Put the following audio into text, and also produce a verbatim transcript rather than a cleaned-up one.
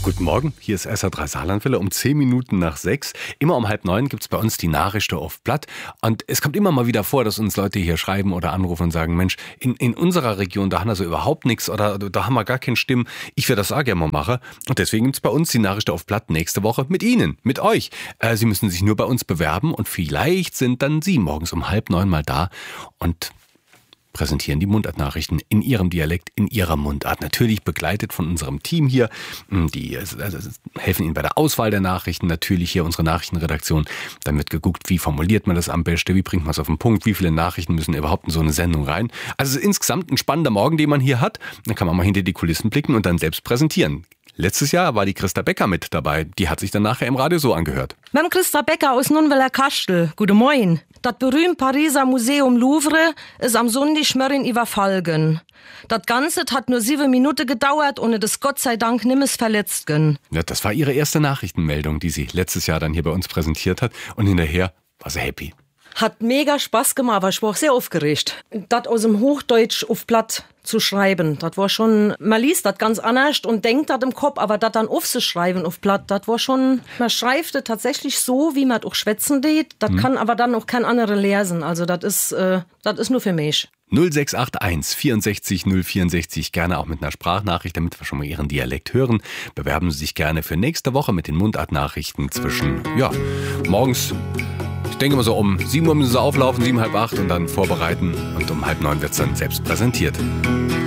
Guten Morgen, hier ist S R drei Saarlandwelle um zehn Minuten nach sechs. Immer um halb neun gibt es bei uns die Nachrichten auf Blatt. Und es kommt immer mal wieder vor, dass uns Leute hier schreiben oder anrufen und sagen, Mensch, in, in unserer Region, da haben wir so überhaupt nichts oder da haben wir gar keine Stimmen. Ich werde das auch gerne mal machen. Und deswegen gibt es bei uns die Nachrichten auf Blatt nächste Woche mit Ihnen, mit euch. Äh, Sie müssen sich nur bei uns bewerben und vielleicht sind dann Sie morgens um halb neun mal da und präsentieren die Mundartnachrichten in ihrem Dialekt, in ihrer Mundart. Natürlich begleitet von unserem Team hier. Die also, helfen Ihnen bei der Auswahl der Nachrichten. Natürlich hier unsere Nachrichtenredaktion. Dann wird geguckt, wie formuliert man das am besten, wie bringt man es auf den Punkt, wie viele Nachrichten müssen überhaupt in so eine Sendung rein. Also es ist insgesamt ein spannender Morgen, den man hier hat. Dann kann man mal hinter die Kulissen blicken und dann selbst präsentieren. Letztes Jahr war die Christa Becker mit dabei. Die hat sich dann nachher im Radio so angehört. Mit dem Christa Becker aus Nunweller Kastel. Guten Morgen. Das berühmte Pariser Museum Louvre ist am Sonntag Schmörrin überfallen. Das Ganze hat nur sieben Minuten gedauert, ohne dass Gott sei Dank nimmes verletzt gen. Ja, das war ihre erste Nachrichtenmeldung, die sie letztes Jahr dann hier bei uns präsentiert hat. Und hinterher war sie happy. Hat mega Spaß gemacht, aber ich war auch sehr aufgeregt. Das aus dem Hochdeutsch auf Blatt zu schreiben, das war schon, man liest das ganz anders und denkt das im Kopf, aber das dann aufzuschreiben auf Blatt, das war schon, man schreibt das tatsächlich so, wie man auch schwätzen tät, das hm. kann aber dann auch kein anderer lesen, also das ist, äh, das ist nur für mich. null sechs acht eins vierundsechzig null vierundsechzig, gerne auch mit einer Sprachnachricht, damit wir schon mal Ihren Dialekt hören. Bewerben Sie sich gerne für nächste Woche mit den Mundartnachrichten zwischen, ja, morgens, ich denke mal so um sieben Uhr müssen Sie auflaufen, sieben, halb acht und dann vorbereiten und um halb neun wird es dann selbst präsentiert.